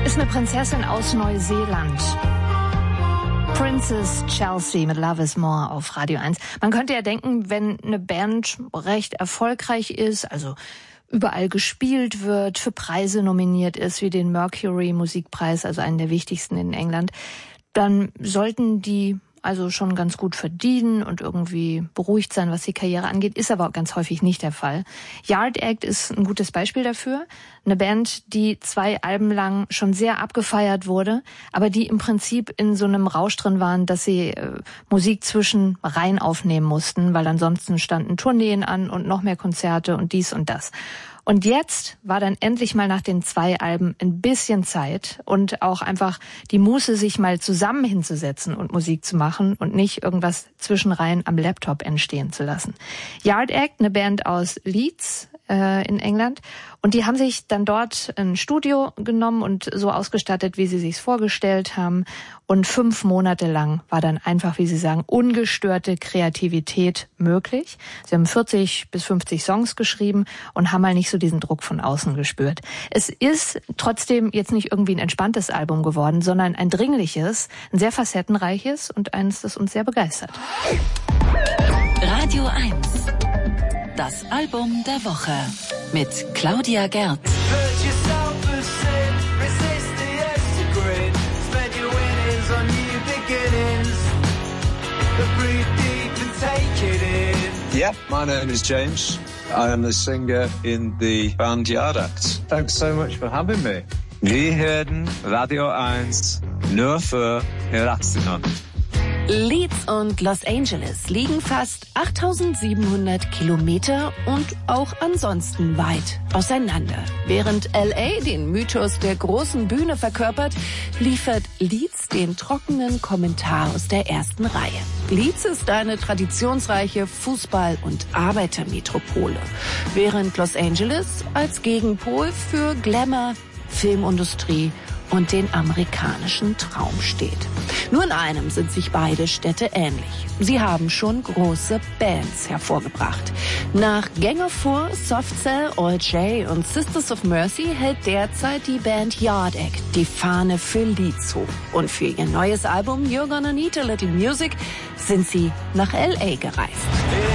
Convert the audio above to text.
Ist eine Prinzessin aus Neuseeland. Princess Chelsea mit Love is More auf Radio 1. Man könnte ja denken, wenn eine Band recht erfolgreich ist, also überall gespielt wird, für Preise nominiert ist, wie den Mercury Musikpreis, also einen der wichtigsten in England, dann sollten die also schon ganz gut verdienen und irgendwie beruhigt sein, was die Karriere angeht, ist aber ganz häufig nicht der Fall. Yard Act ist ein gutes Beispiel dafür. Eine Band, die 2 Alben lang schon sehr abgefeiert wurde, aber die im Prinzip in so einem Rausch drin waren, dass sie Musik zwischen rein aufnehmen mussten, weil ansonsten standen Tourneen an und noch mehr Konzerte und dies und das. Und jetzt war dann endlich mal nach den 2 Alben ein bisschen Zeit und auch einfach die Muße, sich mal zusammen hinzusetzen und Musik zu machen und nicht irgendwas zwischenrein am Laptop entstehen zu lassen. Yard Act, eine Band aus Leeds in England, und die haben sich dann dort ein Studio genommen und so ausgestattet, wie sie sich's vorgestellt haben. Und 5 Monate lang war dann einfach, wie sie sagen, ungestörte Kreativität möglich. Sie haben 40 bis 50 Songs geschrieben und haben mal nicht so diesen Druck von außen gespürt. Es ist trotzdem jetzt nicht irgendwie ein entspanntes Album geworden, sondern ein dringliches, ein sehr facettenreiches und eines, das uns sehr begeistert. Radio 1. Das Album der Woche mit Claudia Gerth. Yeah, my name is James. I am the singer in the band Yard Act. Thanks so much for having me. Wir hören Radio 1 nur für Erwachsene. Leeds und Los Angeles liegen fast 8.700 Kilometer und auch ansonsten weit auseinander. Während L.A. den Mythos der großen Bühne verkörpert, liefert Leeds den trockenen Kommentar aus der ersten Reihe. Leeds ist eine traditionsreiche Fußball- und Arbeitermetropole, während Los Angeles als Gegenpol für Glamour, Filmindustrie und den amerikanischen Traum steht. Nur in einem sind sich beide Städte ähnlich. Sie haben schon große Bands hervorgebracht. Nach Gang of Four, Soft Cell, All J und Sisters of Mercy hält derzeit die Band Yard Act die Fahne für Leeds hoch. Und für ihr neues Album You're Gonna Need a Little Music sind sie nach L.A. gereist.